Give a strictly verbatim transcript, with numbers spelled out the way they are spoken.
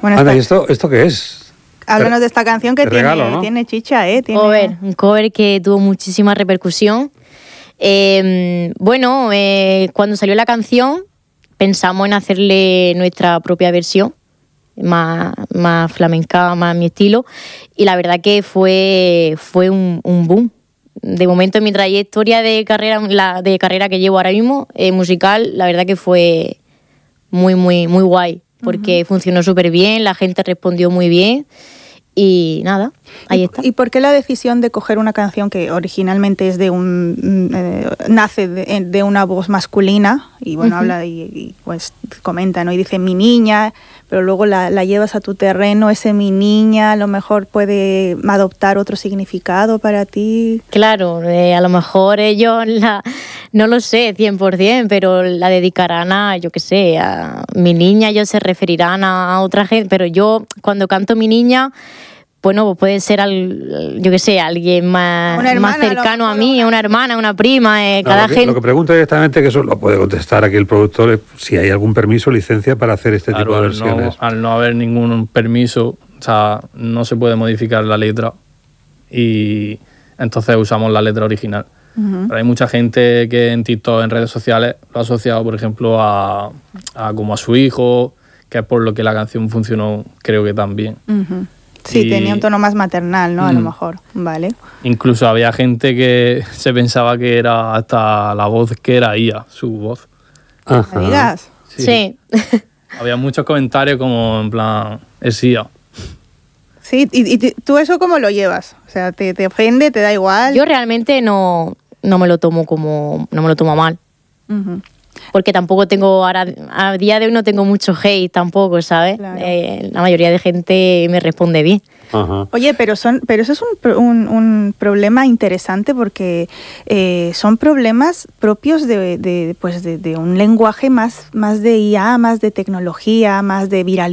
Bueno, Anda, esta- ¿y esto, esto qué es? Háblanos de esta canción que Te tiene, regalo, ¿no? tiene chicha, ¿eh? Tiene... Cover, un cover que tuvo muchísima repercusión. Eh, bueno, eh, cuando salió la canción pensamos en hacerle nuestra propia versión, más, más flamenca, más mi estilo, y la verdad que fue, fue un, un boom. De momento en mi trayectoria de carrera, la de carrera que llevo ahora mismo, eh, musical, la verdad que fue muy, muy, muy guay, porque uh-huh. funcionó súper bien, la gente respondió muy bien. Y nada, ahí ¿Y, está. ¿Y por qué la decisión de coger una canción que originalmente es de un eh, nace de, de una voz masculina y bueno, uh-huh. habla y, y pues comenta, ¿no? Y dice mi niña, pero luego la, la llevas a tu terreno, ese mi niña a lo mejor puede adoptar otro significado para ti? Claro, eh, a lo mejor ellos la, no lo sé cien por ciento, pero la dedicarán a, yo qué sé, a mi niña, ellos se referirán a, a otra gente, pero yo cuando canto mi niña, bueno, puede ser, al, yo qué sé, alguien más, hermana, más cercano a mí, una, una hermana, una prima, eh, no, cada lo que, gente... Lo que pregunto directamente, que eso lo puede contestar aquí el productor, si hay algún permiso o licencia para hacer este claro, tipo de al versiones. No, al no haber ningún permiso, o sea, no se puede modificar la letra y entonces usamos la letra original. Uh-huh. Pero hay mucha gente que en TikTok, en redes sociales, lo ha asociado, por ejemplo, a, a como a su hijo, que es por lo que la canción funcionó, creo que también. Uh-huh. Sí, y, tenía un tono más maternal, ¿no? A mm, lo mejor, vale. Incluso había gente que se pensaba que era hasta la voz que era ella, su voz. ¿Me digas? Sí. sí. Había muchos comentarios como en plan, es ella. Sí, ¿y, y tú eso cómo lo llevas? O sea, ¿te, te ofende, te da igual? Yo realmente no, no me lo tomo como, no me lo tomo mal. Uh-huh. Porque tampoco tengo, ahora, a día de hoy no tengo mucho hate tampoco, ¿sabes? Claro. Eh, la mayoría de gente me responde bien. Ajá. Oye, pero son, pero eso es un, un, un problema interesante porque eh, son problemas propios de, de, pues de, de un lenguaje más, más de I A, más de tecnología, más de viralidad.